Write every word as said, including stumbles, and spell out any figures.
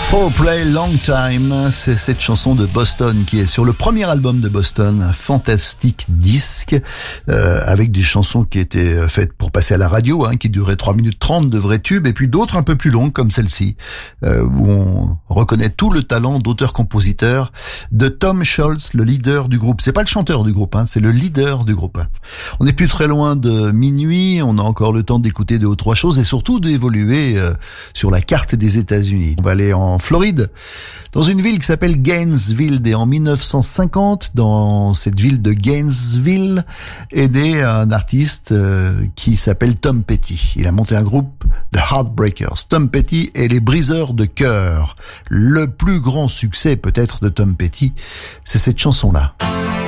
For Play Long Time, c'est cette chanson de Boston qui est sur le premier album de Boston, un fantastique disque, euh, avec des chansons qui étaient faites pour passer à la radio, hein, qui duraient trois minutes trente de vrais tubes, et puis d'autres un peu plus longues comme celle-ci, euh, où on reconnaît tout le talent d'auteur-compositeur de Tom Scholz, le leader du groupe. C'est pas le chanteur du groupe, hein, c'est le leader du groupe. On n'est plus très loin de minuit, on a encore le temps d'écouter deux ou trois choses et surtout d'évoluer euh, sur la carte des États-Unis. On va aller en Floride, dans une ville qui s'appelle Gainesville, et en mille neuf cent cinquante, dans cette ville de Gainesville, est né un artiste euh, qui s'appelle Tom Petty. Il a monté un groupe, The Heartbreakers. Tom Petty et les Briseurs de cœur. Le plus grand succès peut-être de Tom Petty, c'est cette chanson-là.